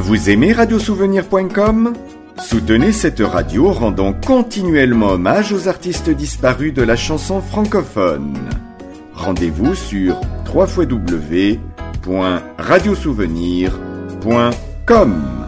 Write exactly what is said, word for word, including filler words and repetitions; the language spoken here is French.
Vous aimez radiosouvenir point com ? Soutenez cette radio en rendant continuellement hommage aux artistes disparus de la chanson francophone. Rendez-vous sur w w w point radiosouvenir point com.